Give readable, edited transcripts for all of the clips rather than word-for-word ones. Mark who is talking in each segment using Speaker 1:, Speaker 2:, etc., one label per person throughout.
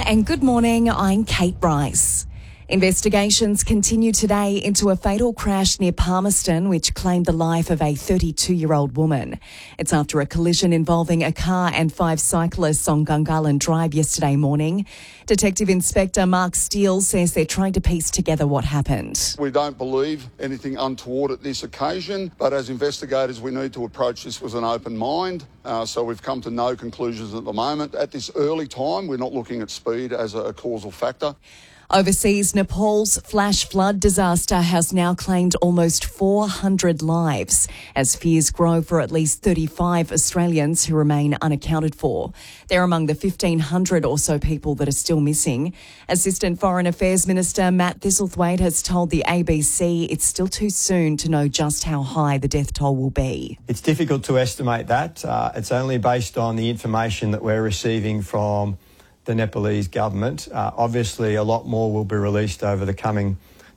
Speaker 1: And good morning, I'm Kate Bryce. Investigations continue today into a fatal crash near Palmerston which claimed the life of a 32-year-old woman. It's after a collision involving a car and 5 cyclists on Gungahlin Drive yesterday morning. Detective Inspector Mark Steele says they're trying to piece together what happened.
Speaker 2: We don't believe anything untoward at this occasion, but as investigators we need to approach this with an open mind. So we've come to no conclusions at the moment. At this early time, we're not looking at speed as a causal factor.
Speaker 1: Overseas, Nepal's flash flood disaster has now claimed almost 400 lives as fears grow for at least 35 Australians who remain unaccounted for. They're among the 1,500 or so people that are still missing. Assistant Foreign Affairs Minister Matt Thistlethwaite has told the ABC it's still too soon to know just how high the death toll will be.
Speaker 3: It's difficult to estimate that. It's only based on the information that we're receiving from the Nepalese government. Obviously, a lot more will be released over the coming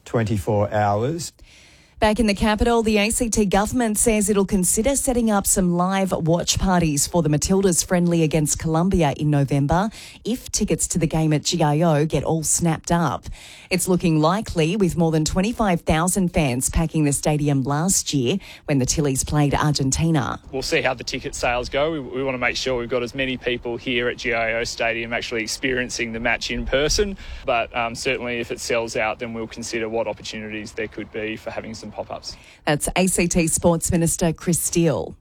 Speaker 3: 24 hours.
Speaker 1: Back in the capital, the ACT government says it'll consider setting up some live watch parties for the Matildas friendly against Colombia in November if tickets to the game at GIO get all snapped up. It's looking likely with more than 25,000 fans packing the stadium last year when the Tillies played Argentina.
Speaker 4: We'll see how the ticket sales go. We want to make sure we've got as many people here at GIO Stadium actually experiencing the match in person. But certainly if it sells out, then we'll consider what opportunities there could be for having some pop-ups.
Speaker 1: That's ACT Sports Minister Chris Steele.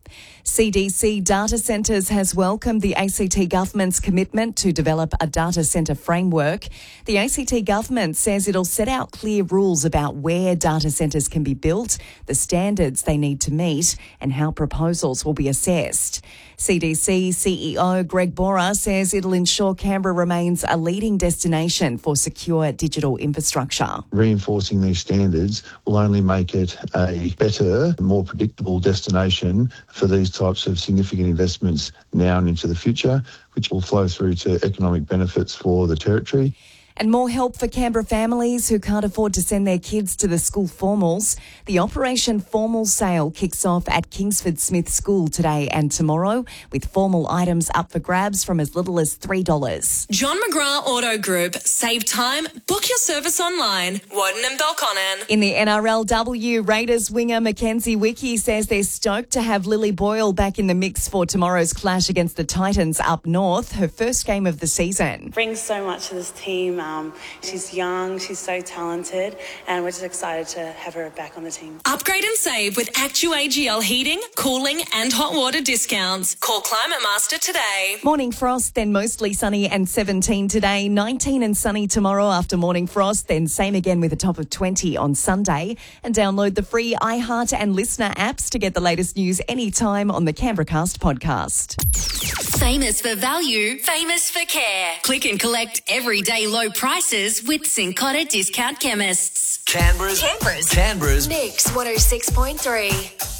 Speaker 1: CDC Data Centres has welcomed the ACT government's commitment to develop a data centre framework. The ACT government says it'll set out clear rules about where data centres can be built, the standards they need to meet, and how proposals will be assessed. CDC CEO Greg Bora says it'll ensure Canberra remains a leading destination for secure digital infrastructure.
Speaker 5: Reinforcing these standards will only make it a better, more predictable destination for these types of significant investments now and into the future, which will flow through to economic benefits for the territory.
Speaker 1: And more help for Canberra families who can't afford to send their kids to the school formals. The Operation Formal Sale kicks off at Kingsford Smith School today and tomorrow, with formal items up for grabs from as little as $3.
Speaker 6: John McGrath Auto Group. Save time. Book your service online. Warden and Belconnen.
Speaker 1: In the NRLW, Raiders winger Mackenzie Wickie says they're stoked to have Lily Boyle back in the mix for tomorrow's clash against the Titans up north, her first game of the season.
Speaker 7: Brings so much to this team. She's young, she's so talented, and we're just excited to have her back on the team.
Speaker 6: Upgrade and save with ActuAGL heating, cooling and hot water discounts. Call Climate Master today.
Speaker 1: Morning frost, then mostly sunny and 17 today, 19 and sunny tomorrow after morning frost, then same again with a top of 20 on Sunday. And download the free iHeart and Listener apps to get the latest news anytime on the CanberraCast podcast.
Speaker 6: Famous for value, famous for care. Click and collect everyday low prices with Cincotta Discount Chemists.
Speaker 8: Canberra's Mix 106.3.